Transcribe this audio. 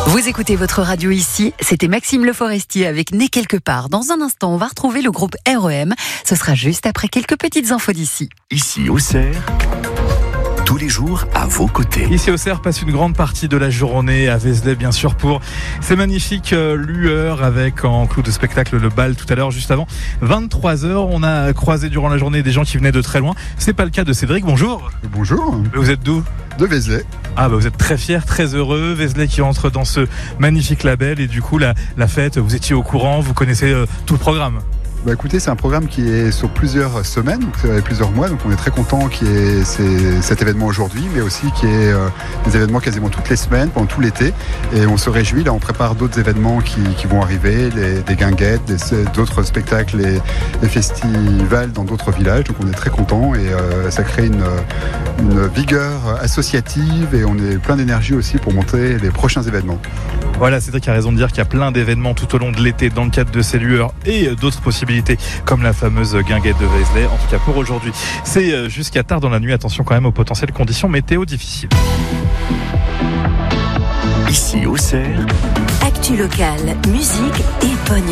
Vous écoutez votre radio ici, c'était Maxime Le Forestier avec Né quelque part. Dans un instant, on va retrouver le groupe REM. Ce sera juste après quelques petites infos d'ici. Ici, Auxerre, tous les jours à vos côtés. Ici, Auxerre passe une grande partie de la journée à Vézelay, bien sûr, pour ces magnifiques lueurs avec en clou de spectacle le bal tout à l'heure, juste avant 23h. On a croisé durant la journée des gens qui venaient de très loin. C'est pas le cas de Cédric. Bonjour. Bonjour. Vous êtes d'où ? De Vézelay. Ah bah vous êtes très fiers, très heureux. Vézelay qui entre dans ce magnifique label et du coup la fête, vous étiez au courant, vous connaissez tout le programme. Bah écoutez, c'est un programme qui est sur plusieurs semaines, donc plusieurs mois, donc on est très content qu'il y ait cet événement aujourd'hui, mais aussi qu'il y ait des événements quasiment toutes les semaines, pendant tout l'été, et on se réjouit, là on prépare d'autres événements qui vont arriver, des guinguettes, d'autres spectacles et festivals dans d'autres villages, donc on est très content et ça crée une vigueur associative et on est plein d'énergie aussi pour monter les prochains événements. Voilà, Cédric a raison de dire qu'il y a plein d'événements tout au long de l'été dans le cadre de ces lueurs et d'autres possibilités comme la fameuse guinguette de Vézelay. En tout cas pour aujourd'hui, c'est jusqu'à tard dans la nuit. Attention quand même aux potentielles conditions météo difficiles. Ici, Auxerre. Actu locale, musique et bonne